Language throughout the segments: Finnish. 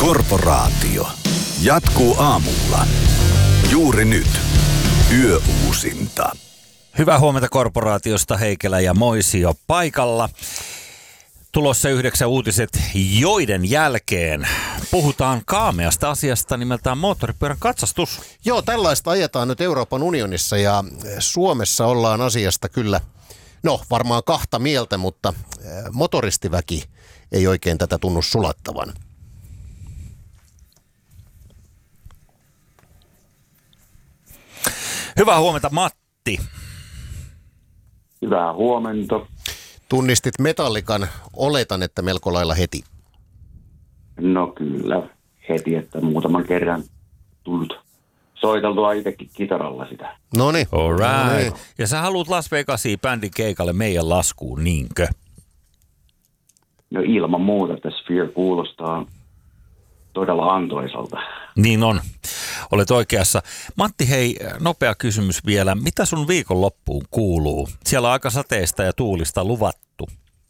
Korporaatio. Jatkuu aamulla. Juuri nyt. Yöuusinta. Hyvää huomenta Korporaatiosta, Heikelä ja Moisio paikalla. Tulossa 9 uutiset, joiden jälkeen puhutaan kaameasta asiasta nimeltään moottoripyörän katsastus. Joo, tällaista ajetaan nyt Euroopan unionissa ja Suomessa ollaan asiasta kyllä, varmaan kahta mieltä, mutta motoristiväki ei oikein tätä tunnu sulattavan. Hyvää huomenta Matti. Hyvää huomenta. Tunnistit Metallican, oletan, että melko lailla heti. No kyllä, heti, että muutaman kerran tullut soiteltua itsekin kitaralla sitä. Noniin. All right. Noniin. Ja sä haluat Las Vegasiin bändin keikalle meidän laskuun, niinkö? No ilman muuta, että Sphere kuulostaa todella antoisalta. Niin on. Olet oikeassa. Matti, hei, nopea kysymys vielä. Mitä sun viikonloppuun kuuluu? Siellä on aika sateista ja tuulista luvattu.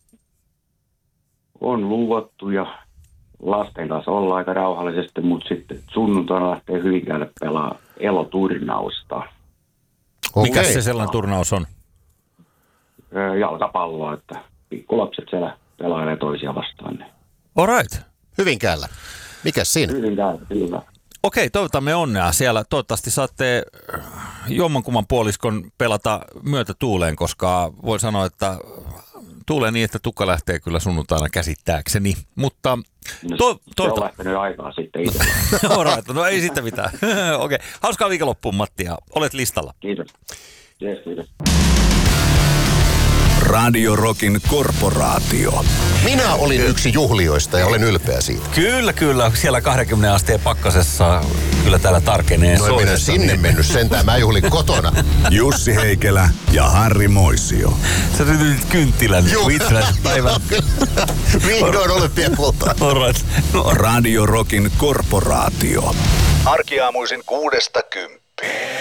On luvattu ja lasten kanssa ollaan aika rauhallisesti, mutta sitten sunnuntaina lähtee Hyvinkäälle pelaa eloturnausta. Mikä se sellainen turnaus on? Jalkapalloa, että pikkulapset siellä pelailee toisia vastaan. Niin. All right. Hyvinkäällä. Mikäs siinä? Hyvinkäällä, kyllä. Okei, toivotamme onnea siellä. Toivottavasti saatte jommankumman puoliskon pelata myötätuuleen, koska voi sanoa, että tuulee niin, että tukka lähtee kyllä sunnuntaina käsittääkseni. Mutta se on lähtenyt aikaa sitten itse. No ei sitten mitään. Okei, hauskaa viikonloppuun Matti ja olet listalla. Kiitos. Yes, kiitos. Radio Rockin Korporaatio. Minä olin yksi juhlijoista ja olen ylpeä siitä. Kyllä. Siellä 20 asteen pakkasessa kyllä täällä tarkenee. No en minä sinne mennyt sentään, mä juhlin kotona. Jussi Heikelä ja Harri Moisio. Sä nyt kynttilän itsenäisen päivän. Vihdoin olympiakultaa. Radio Rockin Korporaatio. Arkiaamuisin 6–10.